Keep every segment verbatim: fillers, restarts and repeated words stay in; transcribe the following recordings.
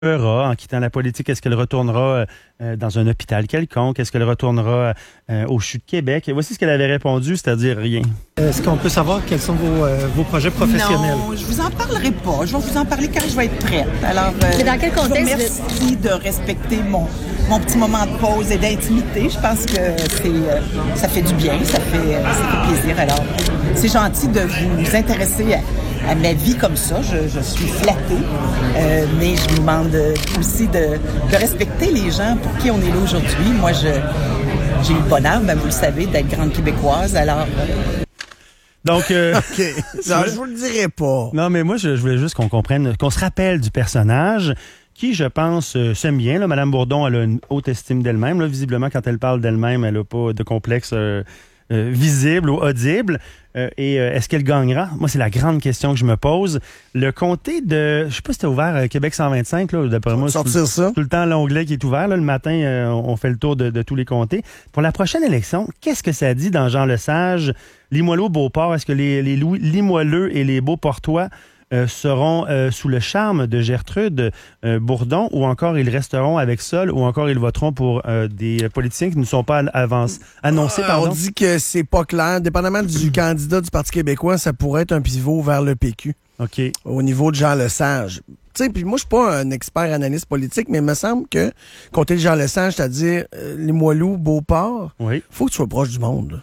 fera en quittant la politique? Est-ce qu'elle retournera euh, dans un hôpital quelconque? Est-ce qu'elle retournera euh, au C H U de Québec? Et voici ce qu'elle avait répondu, c'est-à-dire rien. Est-ce qu'on peut savoir quels sont vos, euh, vos projets professionnels? Non, je vous en parlerai pas. Je vais vous en parler quand je vais être prête. Alors, euh, Mais dans quel contexte? Je vous remercie de respecter mon, mon petit moment de pause et d'intimité. Je pense que c'est, euh, ça fait du bien, ça fait, euh, ça fait plaisir. Alors, c'est gentil de vous intéresser à, à ma vie comme ça. Je, je suis flattée, euh, mais je vous demande aussi de, de respecter les gens pour qui on est là aujourd'hui. Moi, je, j'ai eu le bonheur, ben, vous le savez, d'être grande québécoise. Alors... Euh, Donc, euh, OK. Non, je vous le dirai pas. Non, mais moi, je, je voulais juste qu'on comprenne, qu'on se rappelle du personnage qui, je pense, euh, s'aime bien. Là. Mme Bourdon, elle a une haute estime d'elle-même. Là. Visiblement, quand elle parle d'elle-même, elle n'a pas de complexe euh, euh, visible ou audible. Euh, et euh, est-ce qu'elle gagnera? Moi, c'est la grande question que je me pose. Le comté de... Je sais pas si c'était ouvert euh, Québec cent vingt-cinq, là, d'après moi. Sortir tout, ça. Tout le temps, l'onglet qui est ouvert. Là, le matin, euh, on fait le tour de, de tous les comtés. Pour la prochaine élection, qu'est-ce que ça dit dans Jean Lesage? Limoilou-Beauport, est-ce que les, les Limoileux et les Beauportois euh, seront euh, sous le charme de Gertrude euh, Bourdon, ou encore ils resteront avec Sol, ou encore ils voteront pour euh, des politiciens qui ne sont pas avance, annoncés? Euh, pardon? On dit que c'est pas clair. Dépendamment du candidat du Parti québécois, ça pourrait être un pivot vers le P Q. OK. Au niveau de Jean Lesage. Tu sais, puis moi, je suis pas un expert analyste politique, mais il me semble que, compter le Jean Lesage, c'est-à-dire euh, Limoilou, Beauport, Oui. faut que tu sois proche du monde, là.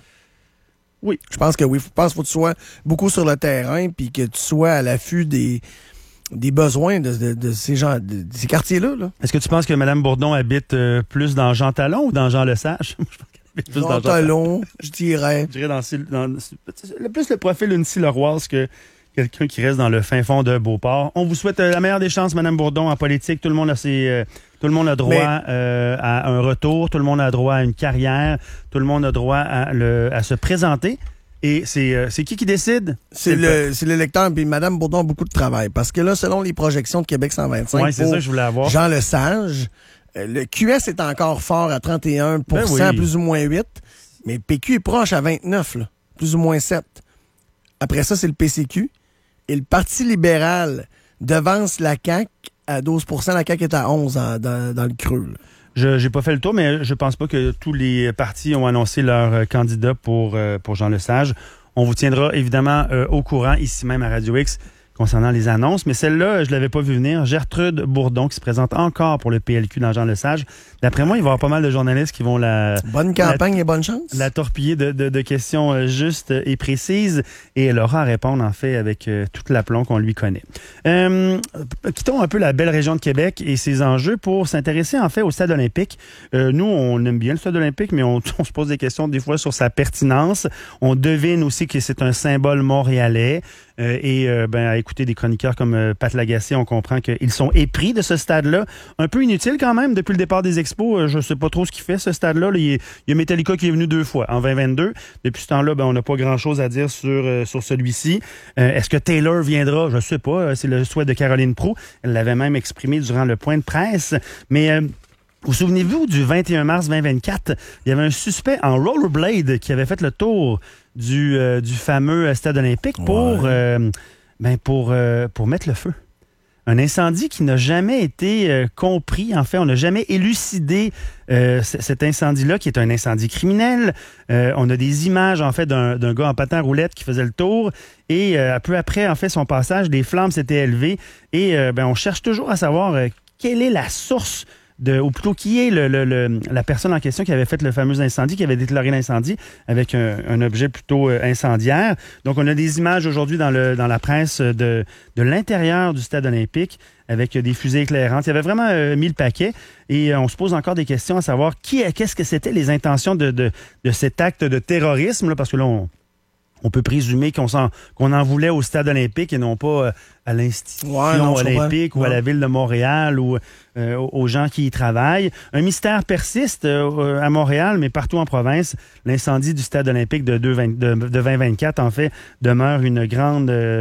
Oui. Je pense que oui. Je pense qu'il faut que tu sois beaucoup sur le terrain puis que tu sois à l'affût des, des besoins de, de, de ces gens, de, de ces quartiers-là. Là. Est-ce que tu penses que Mme Bourdon habite euh, plus dans Jean Talon ou dans Jean Lesage? Je pense qu'elle habite plus Jean dans Jean Talon, je dirais. Je dirais dans, dans, dans plus le profil d'une Sileroise que quelqu'un qui reste dans le fin fond de Beauport. On vous souhaite euh, la meilleure des chances, Mme Bourdon, en politique. Tout le monde a ses... Euh, Tout le monde a droit Mais... euh, à un retour, tout le monde a droit à une carrière, tout le monde a droit à, le, à se présenter. Et c'est, euh, c'est qui qui décide? C'est, c'est, le, c'est l'électeur. Puis Mme Bourdon a beaucoup de travail. Parce que là, selon les projections de Québec cent vingt-cinq, ouais, c'est ça que je voulais avoir. Jean Lesage, euh, le Q S est encore fort à trente et un pour cent, ben oui. Plus ou moins huit. Mais le P Q est proche à vingt-neuf, là, plus ou moins sept. Après ça, c'est le P C Q. Et le Parti libéral devance la C A Q à douze pour cent. La C A Q est à onze dans, dans, dans le creux, là. Je n'ai pas fait le tour, mais je pense pas que tous les partis ont annoncé leur euh, candidat pour, euh, pour Jean Lesage. On vous tiendra évidemment euh, au courant ici même à Radio X concernant les annonces, mais celle-là, je l'avais pas vu venir. Gertrude Bourdon qui se présente encore pour le P L Q dans Jean Lesage. D'après moi, il va y avoir pas mal de journalistes qui vont la... Bonne campagne la, et bonne chance. La torpiller de, de, de questions justes et précises, et elle aura à répondre, en fait, avec euh, toute l'aplomb qu'on lui connaît. Euh, quittons un peu la belle région de Québec et ses enjeux pour s'intéresser, en fait, au Stade olympique. Euh, nous, on aime bien le Stade olympique, mais on, on se pose des questions des fois sur sa pertinence. On devine aussi que c'est un symbole montréalais. Euh, et euh, ben, à écouter des chroniqueurs comme euh, Pat Lagacé, on comprend qu'ils sont épris de ce stade-là. Un peu inutile quand même, depuis le départ des expos. Euh, je sais pas trop ce qu'il fait, ce stade-là. Là, il, est, il y a Metallica qui est venu deux fois, en vingt vingt-deux. Depuis ce temps-là, ben, on n'a pas grand-chose à dire sur, euh, sur celui-ci. Euh, est-ce que Taylor viendra? Je sais pas. C'est le souhait de Caroline Proulx. Elle l'avait même exprimé durant le point de presse. Mais... Euh, vous souvenez-vous du vingt et un mars vingt vingt-quatre, il y avait un suspect en rollerblade qui avait fait le tour du, euh, du fameux stade olympique pour, ouais. euh, ben pour, euh, pour mettre le feu. Un incendie qui n'a jamais été euh, compris. En fait, on n'a jamais élucidé euh, c- cet incendie-là, qui est un incendie criminel. Euh, on a des images, en fait, d'un, d'un gars en patin à roulette qui faisait le tour. Et euh, peu après, en fait, son passage, des flammes s'étaient élevées. Et euh, ben, on cherche toujours à savoir euh, quelle est la source De, ou plutôt qui est le, le, le, la personne en question qui avait fait le fameux incendie, qui avait déclaré l'incendie avec un, un objet plutôt euh, incendiaire. Donc, on a des images aujourd'hui dans, le, dans la presse de, de l'intérieur du stade olympique avec des fusées éclairantes. Il y avait vraiment euh, mis le paquet et euh, on se pose encore des questions à savoir qui, qu'est-ce que c'était les intentions de, de, de cet acte de terrorisme, là, parce que là, on... On peut présumer qu'on, s'en, qu'on en voulait au Stade olympique et non pas à l'institution ouais, non, olympique ou ouais. à la Ville de Montréal ou euh, aux gens qui y travaillent. Un mystère persiste euh, à Montréal, mais partout en province. L'incendie du Stade olympique de, de vingt vingt-quatre, en fait, demeure une grande, euh,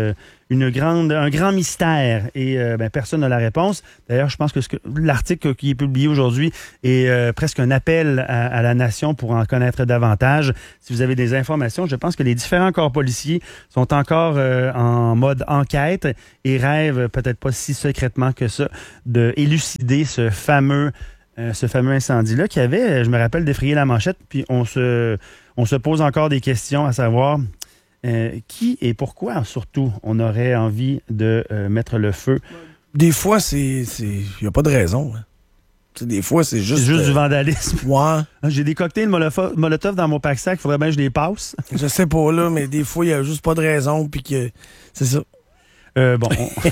une grande, un grand mystère et euh, ben, personne n'a la réponse. D'ailleurs, je pense que, ce que l'article qui est publié aujourd'hui est euh, presque un appel à, à la nation pour en connaître davantage. Si vous avez des informations, je pense que les différents corps policiers sont encore euh, en mode enquête et rêvent, peut-être pas si secrètement que ça, de élucider ce fameux, euh, ce fameux incendie-là qui avait, je me rappelle, défrayé la manchette. Puis on se, on se pose encore des questions à savoir... Euh, qui et pourquoi, surtout, on aurait envie de euh, mettre le feu? Des fois, c'est... il n'y a pas de raison. Hein. Des fois, c'est juste... C'est juste euh... du vandalisme. Ouais. J'ai des cocktails molotov, molotov dans mon pack-sac, il faudrait bien que je les passe. Je sais pas, là, mais des fois, il n'y a juste pas de raison, puis que... C'est ça. Euh, bon, on...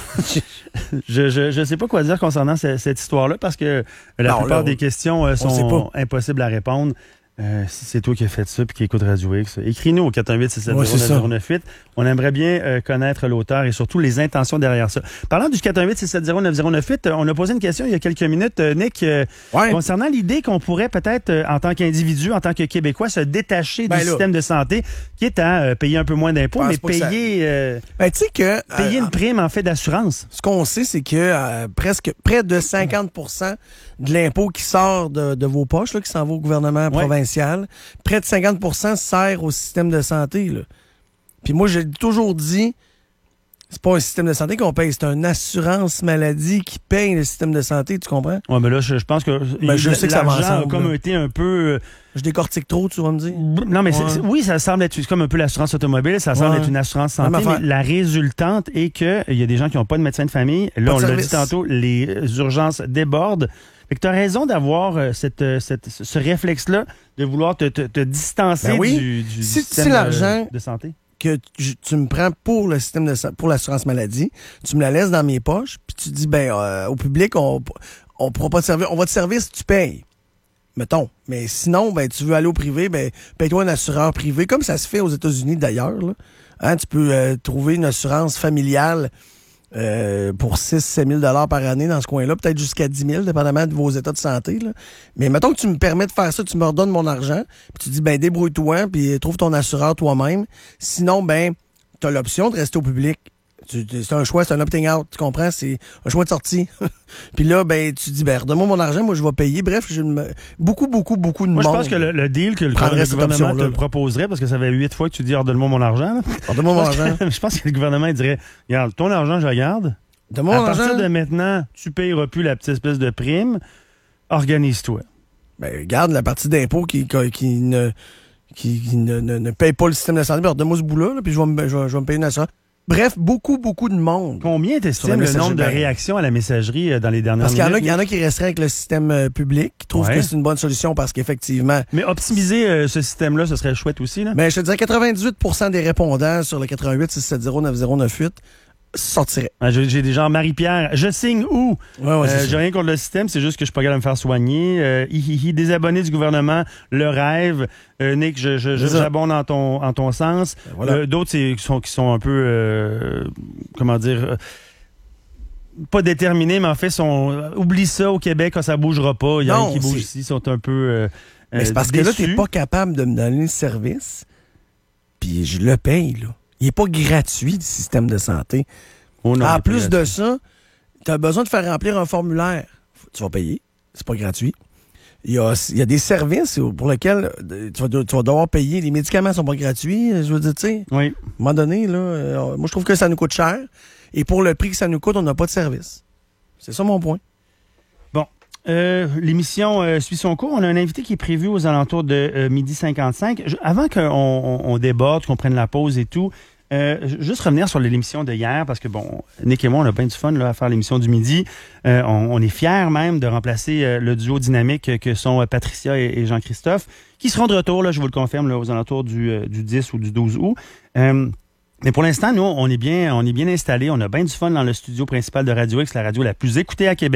je, je je sais pas quoi dire concernant cette, cette histoire-là, parce que la non, plupart là, des questions euh, sont impossibles à répondre. Euh, si c'est toi qui as fait ça puis qui écoute Radio X, écris-nous au quatre un huit, six sept zéro, neuf zéro neuf huit. On aimerait bien euh, connaître l'auteur et surtout les intentions derrière ça. Parlant du quatre un huit, six sept zéro, neuf zéro neuf huit, on a posé une question il y a quelques minutes, euh, Nick, euh, ouais. concernant l'idée qu'on pourrait peut-être, euh, en tant qu'individu, en tant que Québécois, se détacher ben du là. système de santé, qui est à euh, payer un peu moins d'impôts, mais payer, ça... euh, ben, tu sais que, payer euh, une prime en fait d'assurance. Ce qu'on sait, c'est que euh, presque près de cinquante pour cent de l'impôt qui sort de, de vos poches, là, qui s'en va au gouvernement ouais. provincial, près de cinquante pour cent sert au système de santé. Là. Puis moi, j'ai toujours dit, c'est pas un système de santé qu'on paye, c'est une assurance maladie qui paye le système de santé, tu comprends? Oui, mais là, je, je pense que, ben, je sais que ça va ensemble, a comme là. été un peu... Je décortique trop, tu vas me dire? Non, mais ouais. c'est, c'est, oui, ça semble être comme un peu l'assurance automobile, ça semble ouais. être une assurance santé, mais la résultante est qu'il y a des gens qui n'ont pas de médecin de famille. Là, on l'a dit tantôt, les urgences débordent. Fait que tu as raison d'avoir euh, cette, cette, ce réflexe-là de vouloir te, te, te distancer ben oui. du, du si, système si l'argent de, de santé. Que tu, tu me prends pour le système de pour l'assurance maladie, tu me la laisses dans mes poches, puis tu dis ben euh, au public on on pourra pas te servir, on va te servir si tu payes. Mettons. Mais sinon, ben tu veux aller au privé, ben paye-toi un assureur privé, comme ça se fait aux États-Unis d'ailleurs. Là. Hein, tu peux euh, trouver une assurance familiale euh, pour six à sept mille dollars par année dans ce coin-là, peut-être jusqu'à dix mille, dépendamment de vos états de santé. Là. Mais mettons que tu me permets de faire ça, tu me redonnes mon argent, puis tu dis ben débrouille-toi, puis trouve ton assureur toi-même. Sinon, ben tu as l'option de rester au public. C'est un choix, c'est un opting out, tu comprends? C'est un choix de sortie. Puis là, ben, tu dis, ben, redonne-moi mon argent, moi, je vais payer. Bref, j'ai me... beaucoup, beaucoup, beaucoup de moi, monde. Moi, je pense que le, le deal que le, le gouvernement te proposerait, parce que ça fait huit fois que tu dis, redonne-moi mon argent. Redonne-moi mon argent. Que, je pense que le gouvernement il dirait, regarde, ton argent, je regarde. Donne-moi mon argent. À partir de maintenant, tu payeras plus la petite espèce de prime. Organise-toi. Ben, regarde la partie d'impôt qui, qui, qui ne, qui, qui ne, ne, ne paye pas le système de santé. Ben, redonne-moi ce bout-là, là, puis je vais, me, je, vais, je vais me payer une assurance. Bref, beaucoup, beaucoup de monde. Combien t'estimes le nombre de réactions à la messagerie euh, dans les dernières minutes? Parce qu'il y, y en a qui resteraient avec le système euh, public, qui trouvent ouais. que c'est une bonne solution parce qu'effectivement... Mais optimiser euh, ce système-là, ce serait chouette aussi, là? Ben, je te dirais quatre-vingt-dix-huit pour cent des répondants sur le quatre un huit, six sept zéro, neuf zéro neuf huit sortiraient. Ah, j'ai, j'ai des gens, Marie-Pierre, je signe où? Ouais, ouais, euh, j'ai rien contre le système, c'est juste que je suis pas capable de me faire soigner. Euh, hi, hi, hi, des abonnés du gouvernement, le rêve. Euh, Nick, je, je, je, j'abonde en ton, en ton sens. Ben voilà. euh, d'autres c'est, qui, sont, qui sont un peu, euh, comment dire, euh, pas déterminés, mais en fait, sont, euh, oublie ça au Québec, quand ça bougera pas. Il y a rien qui bouge ici, sont un peu euh, mais c'est parce déçus. Que là, t'es pas capable de me donner le service, puis je le paye, là. Il n'est pas gratuit, le système de santé. Oh non, en plus de ça, tu as besoin de faire remplir un formulaire. Tu vas payer. C'est pas gratuit. Il y a, il y a des services pour lesquels tu vas, tu vas devoir payer. Les médicaments sont pas gratuits. Je veux dire, tu sais. Oui. À un moment donné, là, euh, moi, je trouve que ça nous coûte cher. Et pour le prix que ça nous coûte, on n'a pas de service. C'est ça mon point. Bon. Euh, l'émission euh, suit son cours. On a un invité qui est prévu aux alentours de euh, midi cinquante-cinq. Je, avant qu'on on, on déborde, qu'on prenne la pause et tout, euh, juste revenir sur l'émission de hier, parce que, bon, Nick et moi, on a bien du fun là, à faire l'émission du midi. Euh, on, on est fiers même de remplacer euh, le duo dynamique que sont euh, Patricia et, et Jean-Christophe, qui seront de retour, là, je vous le confirme, là, aux alentours du, euh, du dix ou du douze août. Euh, Mais pour l'instant, nous, on est bien, on est bien installés. On a bien du fun dans le studio principal de Radio X, la radio la plus écoutée à Québec.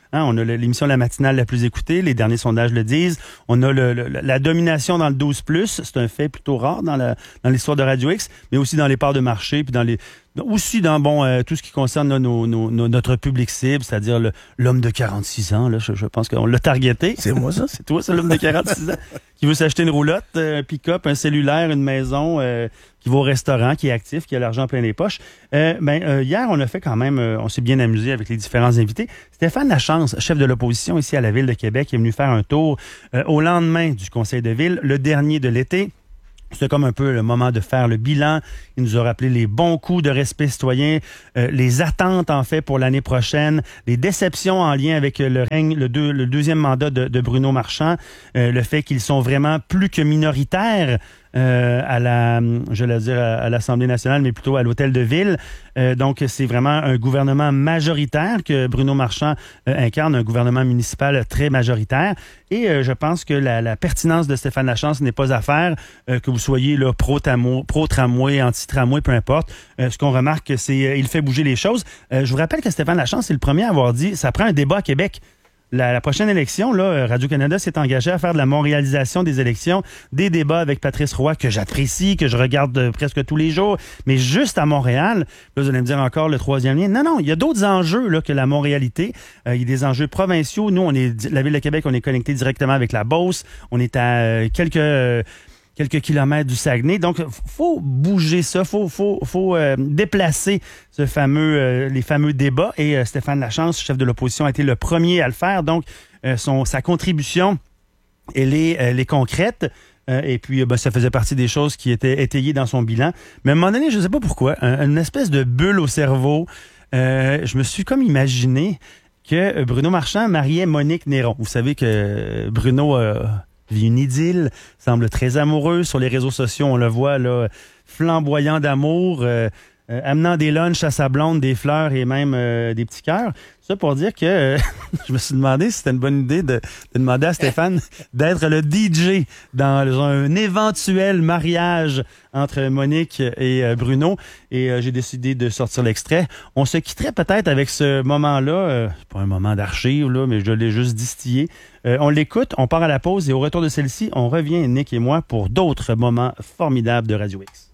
Hein, on a l'émission La Matinale la plus écoutée, les derniers sondages le disent. On a le, le, la domination dans le douze plus, c'est un fait plutôt rare dans, la, dans l'histoire de Radio X, mais aussi dans les parts de marché, puis dans les aussi dans bon euh, tout ce qui concerne là, nos, nos, nos, notre public cible, c'est-à-dire le, l'homme de quarante-six ans. Là, je, je pense qu'on l'a targeté. C'est moi ça? C'est toi, ça, l'homme de quarante-six ans, qui veut s'acheter une roulotte, un pick-up, un cellulaire, une maison, euh, qui va au restaurant, qui est actif, qui a l'argent plein les poches. Euh, ben, euh, hier, on a fait quand même, euh, on s'est bien amusé avec les différents invités. Stéphane Lachance, chef de l'opposition ici à la Ville de Québec, est venu faire un tour euh, au lendemain du Conseil de Ville, le dernier de l'été. C'était comme un peu le moment de faire le bilan. Il nous a rappelé les bons coups de respect citoyen, euh, les attentes en fait pour l'année prochaine, les déceptions en lien avec le règne, le, deux, le deuxième mandat de, de Bruno Marchand, euh, le fait qu'ils sont vraiment plus que minoritaires euh, à la, je vais dire à, à l'Assemblée nationale, mais plutôt à l'Hôtel de Ville. Euh, donc c'est vraiment un gouvernement majoritaire que Bruno Marchand euh, incarne, un gouvernement municipal très majoritaire. Et euh, je pense que la, la pertinence de Stéphane Lachance n'est pas à faire, euh, que vous soyez là pro-tramway, pro-tramway, anti-tramway, peu importe. Euh, ce qu'on remarque, c'est euh, il fait bouger les choses. Euh, je vous rappelle que Stéphane Lachance, c'est le premier à avoir dit, ça prend un débat à Québec. La, la prochaine élection, là, Radio-Canada s'est engagé à faire de la montréalisation des élections, des débats avec Patrice Roy, que j'apprécie, que je regarde euh, presque tous les jours, mais juste à Montréal. Là, vous allez me dire encore le troisième lien. Non, non, il y a d'autres enjeux là que la montréalité. Euh, il y a des enjeux provinciaux. Nous, on est la Ville de Québec, on est connecté directement avec la Beauce. On est à euh, quelques... Euh, quelques kilomètres du Saguenay. Donc, faut bouger ça, faut faut faut euh, déplacer ce fameux euh, les fameux débats. Et euh, Stéphane Lachance, chef de l'opposition, a été le premier à le faire. Donc, euh, son sa contribution, elle est elle est concrète. Euh, et puis, euh, ben, ça faisait partie des choses qui étaient étayées dans son bilan. Mais à un moment donné, je ne sais pas pourquoi, un, une espèce de bulle au cerveau. Euh, je me suis comme imaginé que Bruno Marchand mariait Monique Néron. Vous savez que Bruno euh, vit une idylle, semble très amoureux. Sur les réseaux sociaux, on le voit là, flamboyant d'amour, euh, euh, amenant des lunchs à sa blonde, des fleurs et même euh, des petits cœurs. Ça pour dire que euh, je me suis demandé si c'était une bonne idée de, de demander à Stéphane d'être le D J dans un éventuel mariage entre Monique et euh, Bruno. Et euh, j'ai décidé de sortir l'extrait. On se quitterait peut-être avec ce moment-là, euh, pas un moment d'archive, là, mais je l'ai juste distillé. Euh, on l'écoute, on part à la pause et au retour de celle-ci, on revient, Nick et moi, pour d'autres moments formidables de Radio X.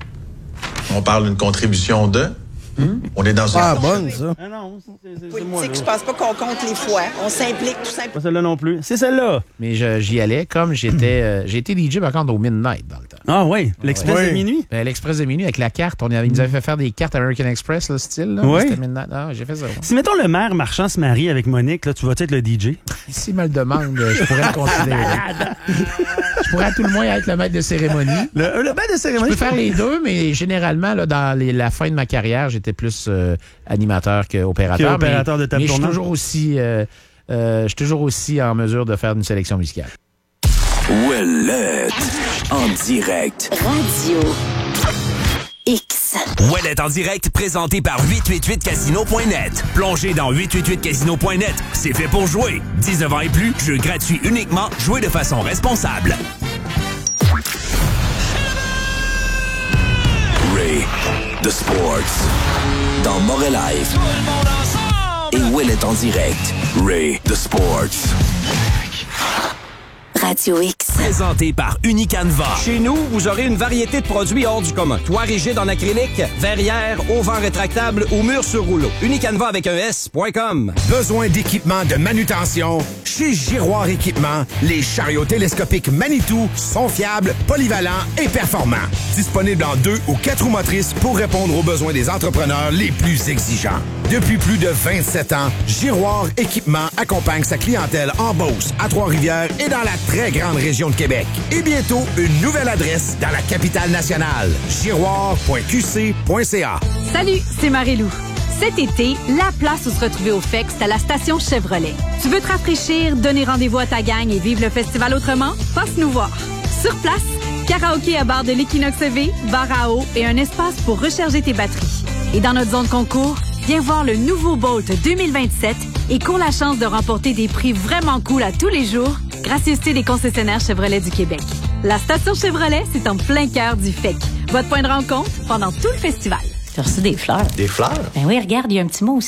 On parle d'une contribution de... Hum? On est dans ah, une... bonne, ça. Ah non, c'est, c'est, c'est Politique, moi, là. je pense pas qu'on compte les fois. On s'implique tout simplement. Pas celle-là non plus. C'est celle-là. Mais je, j'y allais comme j'étais... Euh, j'ai été D J, par contre, au Midnight dans le temps. Ah oui, l'Express oui. de minuit. Ben, L'Express de minuit avec la carte. On avait, ils nous avaient fait faire des cartes American Express, là, style. Là, Oui. C'était Midnight. Ah, j'ai fait ça. Ouais. Si, mettons, le maire Marchand se marie avec Monique, là, tu vas être le D J? Si me le demande, je pourrais le considérer. Je pourrais à tout le moins être le maître de cérémonie. Le, le maître de Je cérémonie. peux faire les deux, mais généralement, là, dans les, la fin de ma carrière, j'étais plus euh, animateur qu'opérateur. Qu'opérateur mais, de table mais je suis tournante. toujours aussi, euh, euh, je suis toujours aussi en mesure de faire une sélection musicale. Ouellette en direct. Radio X. Ouellette en direct, présenté par huit cent quatre-vingt-huit casino point net. Plongez dans huit cent quatre-vingt-huit casino point net. C'est fait pour jouer. dix-neuf ans et plus, jeu gratuit uniquement. Jouez de façon responsable. Ray, The Sports. Dans Montréal Live. Et Ouellette en direct. Ray, The Sports. Radio X. Présenté par Unicanva. Chez nous, vous aurez une variété de produits hors du commun. Toit rigide en acrylique, verrière, auvent rétractable ou mur sur rouleau. Unicanva avec un S point com. Besoin d'équipement de manutention? Chez Giroir Équipement, les chariots télescopiques Manitou sont fiables, polyvalents et performants. Disponibles en deux ou quatre roues motrices pour répondre aux besoins des entrepreneurs les plus exigeants. Depuis plus de vingt-sept ans, Giroir Équipement accompagne sa clientèle en Beauce, à Trois-Rivières et dans la très grande région de Québec. Et bientôt, une nouvelle adresse dans la capitale nationale. giroir point q c point c a. Salut, c'est Marie-Lou. Cet été, la place où se retrouver au F E C, c'est à la station Chevrolet. Tu veux te rafraîchir, donner rendez-vous à ta gang et vivre le festival autrement? Passe nous voir. Sur place, karaoké à bar de l'Equinox E V, bar à eau et un espace pour recharger tes batteries. Et dans notre zone concours, viens voir le nouveau Bolt deux mille vingt-sept et cours la chance de remporter des prix vraiment cool à tous les jours, gracieuseté des concessionnaires Chevrolet du Québec. La station Chevrolet, c'est en plein cœur du F E C. Votre point de rencontre pendant tout le festival. Tu as reçu des fleurs. Des fleurs? Ben oui, regarde, il y a un petit mot aussi.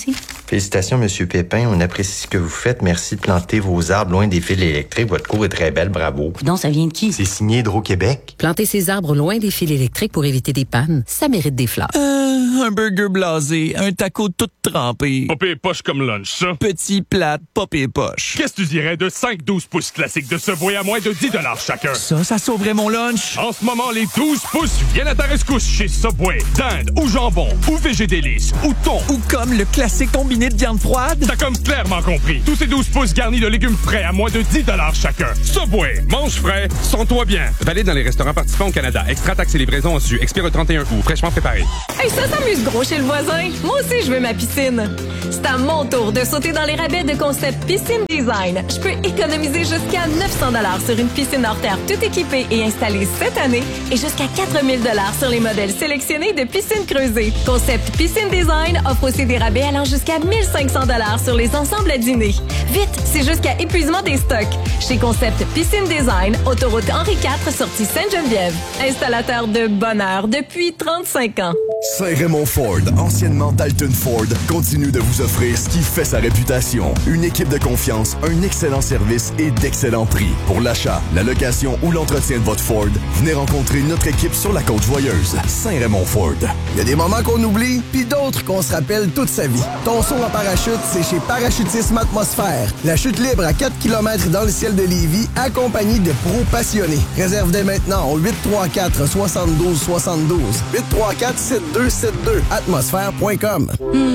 Félicitations, Monsieur Pépin. On apprécie ce que vous faites. Merci de planter vos arbres loin des fils électriques. Votre cour est très belle. Bravo. Non, ça vient de qui? C'est signé Hydro-Québec. Planter ses arbres loin des fils électriques pour éviter des pannes, ça mérite des fleurs. Euh, un burger blasé, un taco tout trempé. Popé et poche comme lunch, ça. Petit, plate, popé et poche. Qu'est-ce que tu dirais de cinq douze pouces classiques de Subway à moins de dix dollars chacun? Ça, ça sauverait mon lunch. En ce moment, les douze pouces viennent à ta rescousse chez Subway. Dinde ou jambon ou végédélice ou thon. Ou comme le classique combiné de viande froide. T'as comme clairement compris. Tous ces douze pouces garnis de légumes frais à moins de dix dollars chacun. Subway, mange frais, sens-toi bien. Valide dans les restaurants participants au Canada. Extra taxes et livraison au su. Expire le trente et un août. Fraîchement préparé. Hey, ça s'amuse gros chez le voisin. Moi aussi, je veux ma piscine. C'est à mon tour de sauter dans les rabais de Concept Piscine Design. Je peux économiser jusqu'à neuf cents dollars sur une piscine hors terre tout équipée et installée cette année et jusqu'à quatre mille dollars sur les modèles sélectionnés de piscines creusées. Concept Piscine Design offre aussi des rabais allant jusqu'à mille cinq cents dollars sur les ensembles à dîner. Vite, c'est jusqu'à épuisement des stocks. Chez Concept Piscine Design, autoroute Henri quatre, sortie Sainte-Geneviève. Installateur de bonheur depuis trente-cinq ans. Saint-Raymond Ford, anciennement Dalton Ford, continue de vous offrir ce qui fait sa réputation. Une équipe de confiance, un excellent service et d'excellents prix. Pour l'achat, la location ou l'entretien de votre Ford, venez rencontrer notre équipe sur la Côte-Joyeuse. Saint-Raymond Ford. Il y a des moments qu'on oublie, puis d'autres qu'on se rappelle toute sa vie. Ton saut en parachute, c'est chez Parachutisme Atmosphère. La chute libre à quatre kilomètres dans le ciel de Lévis, accompagnée de pros passionnés. Réserve dès maintenant au huit trois quatre, soixante-douze soixante-douze. huit trois quatre, sept deux sept deux. atmosphère point com.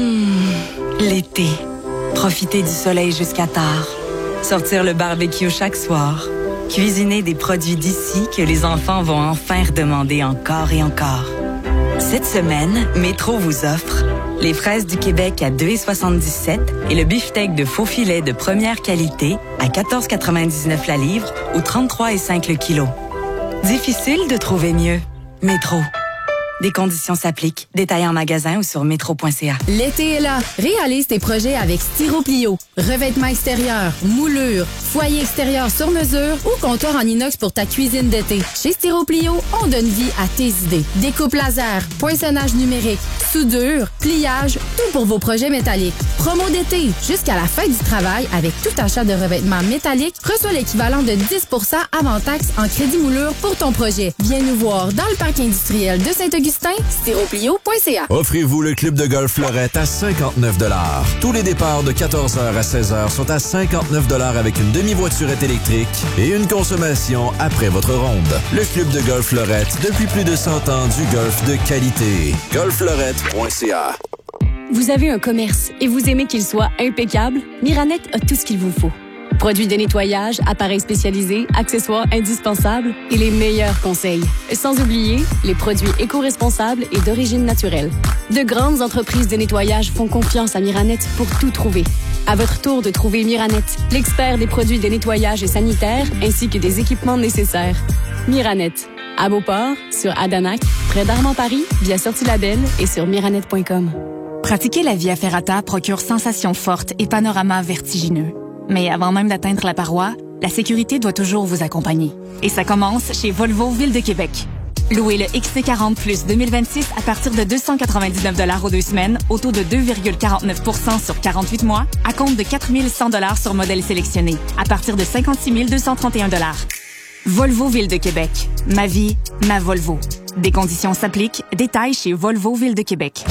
Mmh, l'été. Profiter du soleil jusqu'à tard. Sortir le barbecue chaque soir. Cuisiner des produits d'ici que les enfants vont enfin redemander encore et encore. Cette semaine, Métro vous offre les fraises du Québec à deux soixante-dix-sept et le beefsteak de faux filet de première qualité à quatorze quatre-vingt-dix-neuf la livre ou trente-trois virgule cinq le kilo. Difficile de trouver mieux. Métro. Des conditions s'appliquent. Détails en magasin ou sur métro point c a. L'été est là. Réalise tes projets avec Styroplio. Revêtement extérieur, moulure, foyer extérieur sur mesure ou comptoir en inox pour ta cuisine d'été. Chez Styroplio, on donne vie à tes idées. Découpe laser, poinçonnage numérique, soudure, pliage, tout pour vos projets métalliques. Promo d'été. Jusqu'à la fin du travail, avec tout achat de revêtement métallique, reçois l'équivalent de dix pour cent avant taxe en crédit moulure pour ton projet. Viens nous voir dans le parc industriel de Saint-Augustin, styroplio point c a. Offrez-vous le club de golf Fleurette à cinquante-neuf dollars. Tous les départs de quatorze heures à seize heures sont à cinquante-neuf dollars avec une demi-voiturette électrique et une consommation après votre ronde. Le club de golf Fleurette, depuis plus de cent ans, du golf de qualité. golf fleurette point c a. Vous avez un commerce et vous aimez qu'il soit impeccable? Miranet a tout ce qu'il vous faut. Produits de nettoyage, appareils spécialisés, accessoires indispensables et les meilleurs conseils. Sans oublier les produits éco-responsables et d'origine naturelle. De grandes entreprises de nettoyage font confiance à Miranet pour tout trouver. À votre tour de trouver Miranet, l'expert des produits de nettoyage et sanitaire ainsi que des équipements nécessaires. Miranet, à Beauport, sur Adanac, près d'Armand-Paris, via Sortie Label et sur miranet point com. Pratiquer la Via Ferrata procure sensations fortes et panoramas vertigineux. Mais avant même d'atteindre la paroi, la sécurité doit toujours vous accompagner. Et ça commence chez Volvo Ville de Québec. Louez le X C quarante Plus deux mille vingt-six à partir de deux cent quatre-vingt-dix-neuf dollars aux deux semaines, au taux de deux virgule quarante-neuf pour cent sur quarante-huit mois, à compte de quatre mille cent dollars sur modèle sélectionné, à partir de cinquante-six mille deux cent trente et un dollars. Volvo Ville de Québec. Ma vie, ma Volvo. Des conditions s'appliquent. Détails chez Volvo Ville de Québec.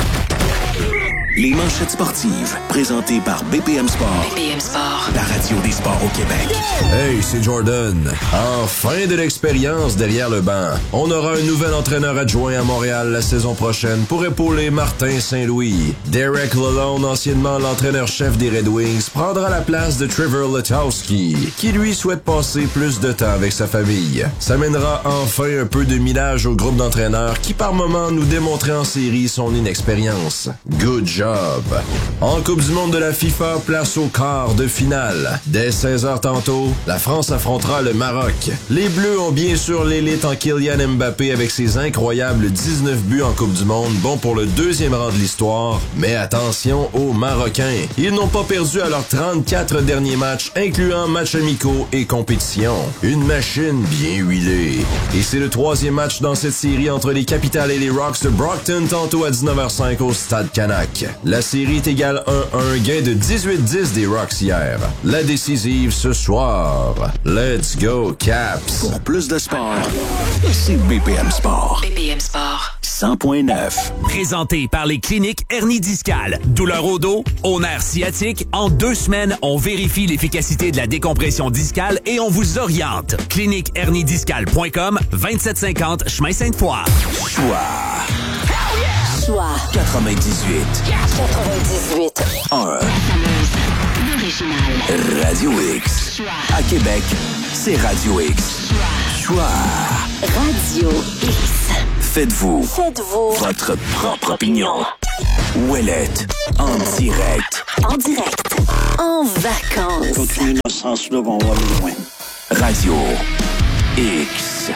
Les manchettes sportives, présentées par B P M Sport. B P M Sport. La radio des sports au Québec. Hey, c'est Jordan. Enfin de l'expérience derrière le banc. On aura un nouvel entraîneur adjoint à Montréal la saison prochaine pour épauler Martin Saint-Louis. Derek Lalonde, anciennement l'entraîneur-chef des Red Wings, prendra la place de Trevor Letowski, qui lui souhaite passer plus de temps avec sa famille. Ça mènera enfin un peu de millage au groupe d'entraîneurs qui par moments nous démontrait en série son inexpérience. Good job. En Coupe du monde de la FIFA, place au quart de finale. Dès seize heures tantôt, la France affrontera le Maroc. Les Bleus ont bien sûr l'élite en Kylian Mbappé avec ses incroyables dix-neuf buts en Coupe du monde, bon pour le deuxième rang de l'histoire. Mais attention aux Marocains. Ils n'ont pas perdu à leurs trente-quatre derniers matchs, incluant matchs amicaux et compétitions. Une machine bien huilée. Et c'est le troisième match dans cette série entre les Capitals et les Rocks de Brockton, tantôt à dix-neuf heures cinq au Stade Canac. La série est égale un à un, gain de dix-huit dix des Rocks hier. La décisive ce soir. Let's go, Caps! Pour plus de sport, c'est B P M Sport. B P M Sport. cent point neuf. Présenté par les cliniques hernie discale. Douleur au dos, au nerf sciatique. En deux semaines, on vérifie l'efficacité de la décompression discale et on vous oriente. clinique hernie discale point com, vingt-sept cinquante chemin Sainte-Foy. Choix. Choix. quatre-vingt-dix-huit. quatre-vingt-dix-huit. un. L'original. Radio X. À Québec, c'est Radio X. Choix. Radio X. Faites-vous. Faites-vous. Votre propre opinion. Ouellette. En direct. En direct. En vacances. Continuez dans ce sens-là, on va aller loin. Radio X.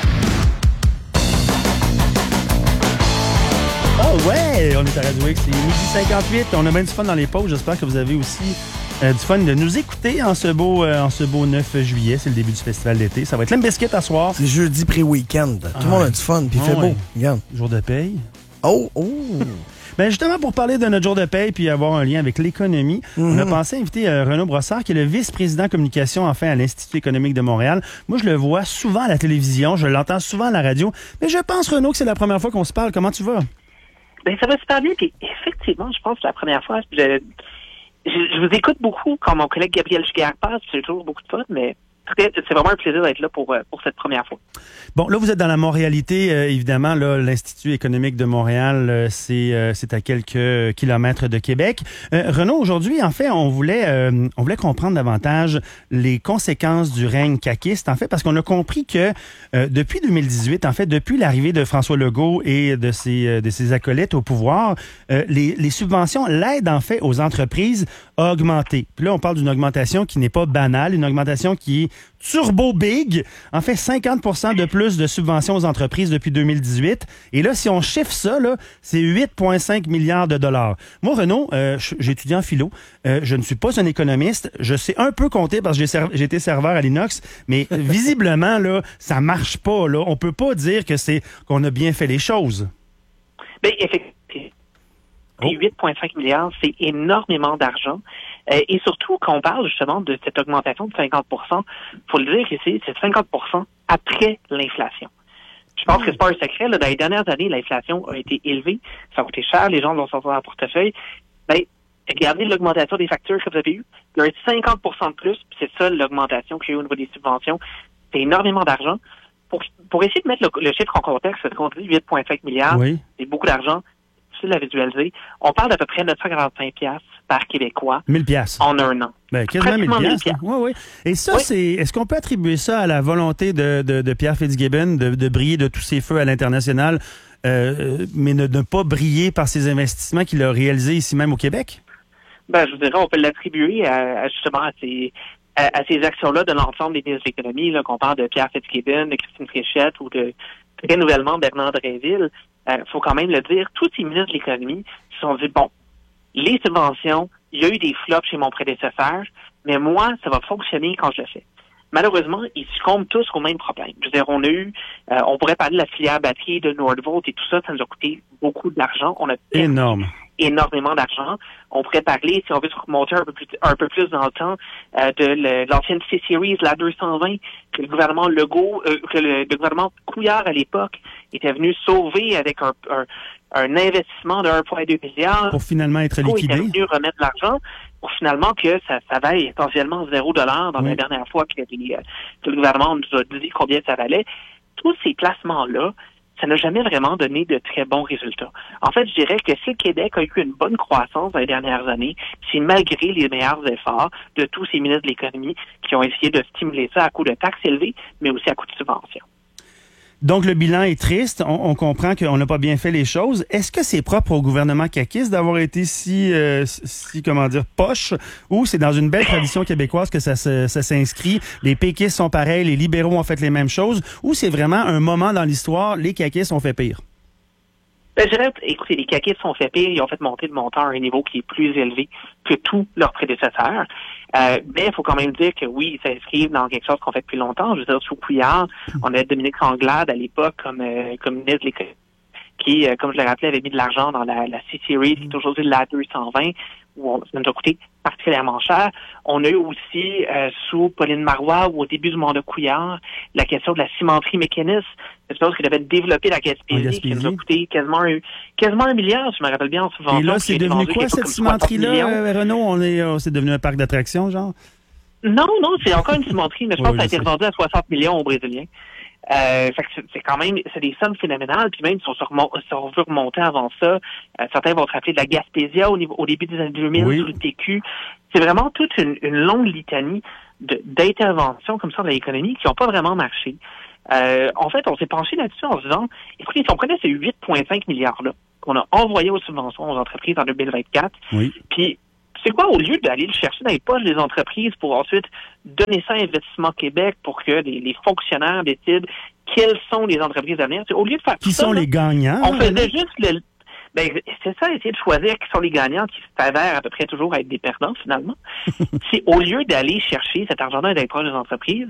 Oh ouais, on est à Radio X, c'est midi cinquante-huit. On a bien du fun dans les pauses. J'espère que vous avez aussi euh, du fun de nous écouter en ce beau euh, en ce beau neuf juillet. C'est le début du festival d'été. Ça va être Limp Bizkit à soir. C'est jeudi pré-week-end. Tout ah, le monde a du fun, puis il ah, fait ouais. beau. Regarde. Jour de paye. Oh, oh! Ben justement, pour parler de notre jour de paye puis avoir un lien avec l'économie, mm-hmm. on a pensé inviter euh, Renaud Brossard, qui est le vice-président communication enfin à l'Institut économique de Montréal. Moi, je le vois souvent à la télévision, je l'entends souvent à la radio, mais je pense, Renaud, que c'est la première fois qu'on se parle. Comment tu vas? Ben ça va super bien, puis effectivement, je pense que c'est la première fois. Je, je, je vous écoute beaucoup quand mon collègue Gabriel Giguère passe, j'ai toujours beaucoup de fun, mais c'est vraiment un plaisir d'être là pour, pour cette première fois. Bon, là, vous êtes dans la Montréalité, euh, évidemment. Là, l'Institut économique de Montréal, euh, c'est euh, c'est à quelques kilomètres de Québec. Euh, Renaud, aujourd'hui, en fait, on voulait euh, on voulait comprendre davantage les conséquences du règne caquiste, en fait, parce qu'on a compris que euh, depuis deux mille dix-huit, en fait, depuis l'arrivée de François Legault et de ses euh, de ses acolytes au pouvoir, euh, les, les subventions, l'aide, en fait, aux entreprises a augmenté. Puis là, on parle d'une augmentation qui n'est pas banale, une augmentation qui est turbo big. En fait, cinquante pour cent de plus de subventions aux entreprises depuis deux mille dix-huit. Et là, si on chiffre ça, là, c'est huit virgule cinq milliards de dollars. Moi, Renaud, euh, j'ai étudié en philo. Euh, je ne suis pas un économiste. Je sais un peu compter parce que j'ai, serv- j'ai été serveur à l'Inox. Mais visiblement, là, ça marche pas. Là. On peut pas dire que c'est qu'on a bien fait les choses. Bien, effectivement. Oh. huit virgule cinq milliards, c'est énormément d'argent. Euh, et surtout, quand on parle justement de cette augmentation de cinquante pour cent, faut le dire ici, c'est cinquante pour cent après l'inflation. Je pense mmh. que c'est pas un secret, là, dans les dernières années, l'inflation a été élevée, ça a coûté cher, les gens l'ont sorti dans leur portefeuille. Ben, regardez l'augmentation des factures que vous avez eues. Il y a eu cinquante pour cent de plus, puis c'est ça l'augmentation qu'il y a eu au niveau des subventions. C'est énormément d'argent. Pour, pour essayer de mettre le, le chiffre en contexte, ce qu'on dit huit virgule cinq milliards, oui. c'est beaucoup d'argent. Difficile à visualiser. On parle d'à peu près neuf cent quarante-cinq dollars par Québécois mille dollars en un an. Ben, quasiment mille dollars. Oui, oui. Et ça, oui. c'est. Est-ce qu'on peut attribuer ça à la volonté de, de, de Pierre Fitzgibbon de, de briller de tous ses feux à l'international, euh, mais ne, ne pas briller par ses investissements qu'il a réalisés ici même au Québec? Ben, je vous dirais, on peut l'attribuer à, à justement à ces, à, à ces actions-là de l'ensemble des ministres de l'économie, là, qu'on parle de Pierre Fitzgibbon, de Christine Fréchette ou de très nouvellement Bernard Drinville. Il euh, faut quand même le dire, tous ces ministres de l'économie se sont dit, bon, les subventions, il y a eu des flops chez mon prédécesseur, mais moi, ça va fonctionner quand je le fais. Malheureusement, ils succombent tous au même problème. Je veux dire, on a eu, euh, on pourrait parler de la filière batterie de Nordvolt et tout ça, ça nous a coûté beaucoup d'argent. On a énorme. énormément d'argent. On pourrait parler, si on veut se remonter un peu plus, un peu plus dans le temps, euh, de le, l'ancienne C-Series, la deux cent vingt, que le gouvernement Legault, euh, que le, le gouvernement Couillard à l'époque était venu sauver avec un, un, un investissement de un virgule deux milliard. Pour finalement être liquidé. Il était venu remettre l'argent pour finalement que ça, ça vaille essentiellement zéro dollar dans oui. la dernière fois que, les, que le gouvernement nous a dit combien ça valait. Tous ces placements-là, ça n'a jamais vraiment donné de très bons résultats. En fait, je dirais que si le Québec a eu une bonne croissance dans les dernières années, c'est malgré les meilleurs efforts de tous ces ministres de l'économie qui ont essayé de stimuler ça à coup de taxes élevées, mais aussi à coup de subventions. Donc, le bilan est triste. On, on comprend qu'on n'a pas bien fait les choses. Est-ce que c'est propre au gouvernement caquiste d'avoir été si, euh, si, comment dire, poche, ou c'est dans une belle tradition québécoise que ça, ça, ça s'inscrit? Les péquistes sont pareils, les libéraux ont fait les mêmes choses, ou c'est vraiment un moment dans l'histoire, les caquistes ont fait pire? Ben, je dirais, écoutez, les caquistes ont fait pire, ils ont fait monter le montant à un niveau qui est plus élevé que tous leurs prédécesseurs. Euh, mais il faut quand même dire que oui, ils s'inscrivent dans quelque chose qu'on fait depuis longtemps. Je veux dire, sous Couillard, on avait Dominique Anglade à l'époque comme, euh, comme ministre de l'économie, qui, euh, comme je le rappelais, avait mis de l'argent dans la, la C-Series, qui est aujourd'hui la deux cent vingt, où on, ça nous a coûté particulièrement cher. On a eu aussi, euh, sous Pauline Marois, ou au début du mandat Couillard, la question de la cimenterie mécaniste, quelque chose qui devait développer la Gaspésie, Gaspésie, qui nous a coûté quasiment un, quasiment un milliard, si je me rappelle bien, en subvention. Et là, c'est devenu quoi, cette cimenterie-là, euh, Renaud? On est, euh, c'est devenu un parc d'attractions, genre? Non, non, c'est encore une cimenterie, mais je pense oui, que ça a été revendu à soixante millions aux Brésiliens. Euh, fait que c'est, c'est quand même, c'est des sommes phénoménales, puis même si on se, remont, si on veut remonter avant ça, euh, certains vont se rappeler de la Gaspésia au niveau, au début des années deux mille, oui. Sur le T Q. C'est vraiment toute une, une longue litanie de, d'interventions comme ça dans l'économie qui n'ont pas vraiment marché. Euh, en fait, on s'est penché là-dessus en se disant, écoutez, si on prenait ces huit virgule cinq milliards-là qu'on a envoyés aux subventions aux entreprises en deux mille vingt-quatre, oui. Puis c'est quoi, au lieu d'aller le chercher dans les poches des entreprises pour ensuite donner ça à Investissement Québec pour que les, les fonctionnaires décident quelles sont les entreprises à venir, au lieu de faire qui ça, sont là, les gagnants? On faisait juste le... Ben, c'est ça, essayer de choisir qui sont les gagnants qui s'avèrent à peu près toujours être des perdants, finalement. C'est au lieu d'aller chercher cet argent-là dans les poches des entreprises,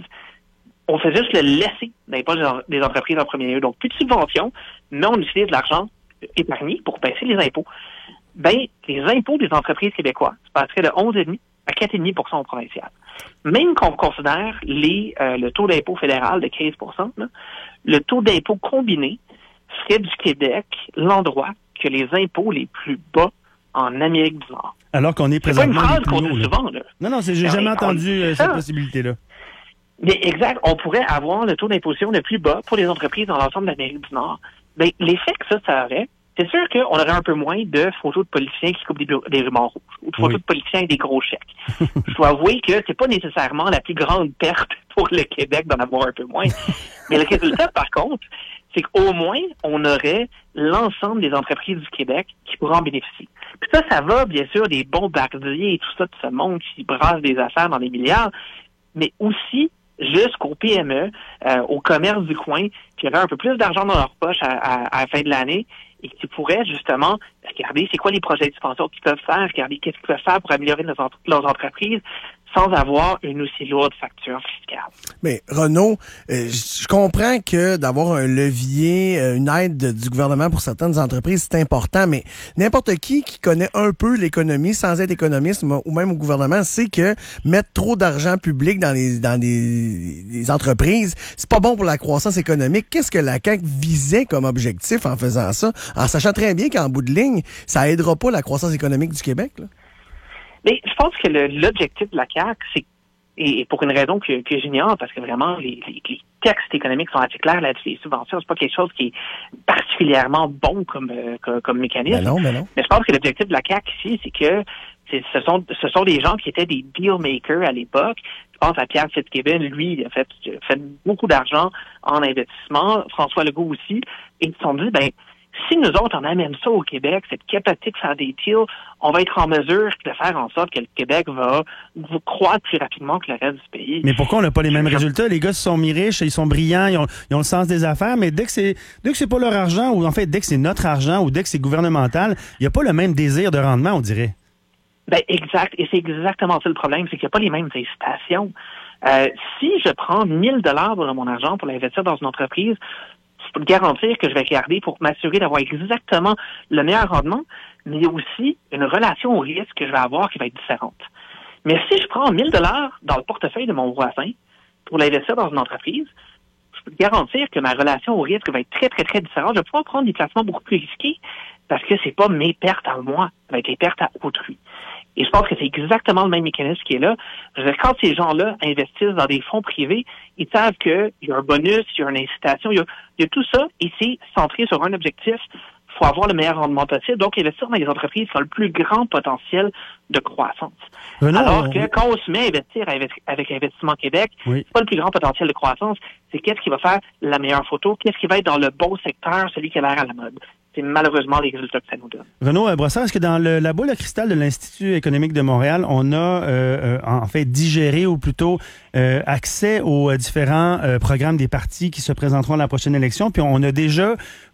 on fait juste le laisser dans les poches des entreprises en premier lieu. Donc, plus de subventions, mais on utilise l'argent épargné pour baisser les impôts. Ben, les impôts des entreprises québécoises passeraient de onze virgule cinq à quatre virgule cinq pour cent au provincial. Même qu'on considère les, euh, le taux d'impôt fédéral de quinze pour cent, là, le taux d'impôt combiné ferait du Québec l'endroit que les impôts les plus bas en Amérique du Nord. Alors qu'on est présentement... C'est pas une phrase qu'on dit souvent, là. Non, non, c'est, j'ai jamais entendu euh, cette possibilité-là. Mais exact, on pourrait avoir le taux d'imposition le plus bas pour les entreprises dans l'ensemble de l'Amérique du Nord. Ben, l'effet que ça, ça aurait, c'est sûr qu'on aurait un peu moins de photos de politiciens qui coupent des, des rubans rouges ou de photos oui. de politiciens avec des gros chèques. Je dois avouer que c'est pas nécessairement la plus grande perte pour le Québec d'en avoir un peu moins. Mais le résultat, par contre, c'est qu'au moins, on aurait l'ensemble des entreprises du Québec qui pourraient en bénéficier. Puis ça, ça va, bien sûr, des bombardiers et tout ça de ce monde qui brasse des affaires dans des milliards, mais aussi jusqu'aux P M E, euh, au commerce du coin, qui auraient un peu plus d'argent dans leur poche à, à, à la fin de l'année et qui pourraient justement regarder c'est quoi les projets d'expansion qu'ils peuvent faire, regarder qu'est-ce qu'ils peuvent faire pour améliorer leurs, entre- leurs entreprises sans avoir une aussi lourde facture fiscale. Mais Renaud, euh, je comprends que d'avoir un levier, euh, une aide du gouvernement pour certaines entreprises, c'est important, mais n'importe qui qui connaît un peu l'économie, sans être économiste ou même au gouvernement, sait que mettre trop d'argent public dans les dans les, les entreprises, c'est pas bon pour la croissance économique. Qu'est-ce que la C A Q visait comme objectif en faisant ça, en sachant très bien qu'en bout de ligne, ça aidera pas la croissance économique du Québec, là? Mais je pense que le, l'objectif de la C A Q, c'est, et pour une raison que, que j'ignore, parce que vraiment, les, les, les textes économiques sont assez clairs là-dessus, les subventions, c'est pas quelque chose qui est particulièrement bon comme, euh, comme, comme mécanisme. Ben non, ben non. Mais je pense que l'objectif de la C A Q ici, c'est que c'est, ce sont ce sont des gens qui étaient des deal makers à l'époque. Je pense à Pierre Fitzgibbon, lui, il a fait, il a fait beaucoup d'argent en investissement, François Legault aussi, et ils se sont dit, ben, si nous autres, on amène ça au Québec, cette capacité de faire des deals, on va être en mesure de faire en sorte que le Québec va, va croître plus rapidement que le reste du pays. Mais pourquoi on n'a pas les mêmes résultats? Les gars se sont mis riches, ils sont brillants, ils ont, ils ont le sens des affaires, mais dès que c'est dès que c'est pas leur argent, ou en fait, dès que c'est notre argent, ou dès que c'est gouvernemental, il n'y a pas le même désir de rendement, on dirait. Ben exact, et c'est exactement ça le problème, c'est qu'il n'y a pas les mêmes incitations. Euh, si je prends mille dollars de mon argent pour l'investir dans une entreprise, pour garantir que je vais regarder pour m'assurer d'avoir exactement le meilleur rendement, mais il y a aussi une relation au risque que je vais avoir qui va être différente. Mais si je prends mille dollars dans le portefeuille de mon voisin pour l'investir dans une entreprise, je peux garantir que ma relation au risque va être très, très, très différente. Je vais pouvoir prendre des placements beaucoup plus risqués parce que c'est pas mes pertes à moi, ça va être les pertes à autrui. Et je pense que c'est exactement le même mécanisme qui est là. Je veux dire, quand ces gens-là investissent dans des fonds privés, ils savent qu'il y a un bonus, il y a une incitation, il y a, il y a tout ça, et c'est centré sur un objectif. Il faut avoir le meilleur rendement possible. Donc, investir dans les entreprises qui ont le plus grand potentiel de croissance. Renaud, Alors que quand on se met à investir avec, avec Investissement Québec, oui. c'est pas le plus grand potentiel de croissance, c'est qu'est-ce qui va faire la meilleure photo, qu'est-ce qui va être dans le bon secteur, celui qui a l'air à la mode. C'est malheureusement les résultats que ça nous donne. Renaud Brossard, est-ce que dans le, la boule à cristal de l'Institut économique de Montréal, on a euh, euh, en fait digéré ou plutôt euh, accès aux différents euh, programmes des partis qui se présenteront à la prochaine élection, puis on a déjà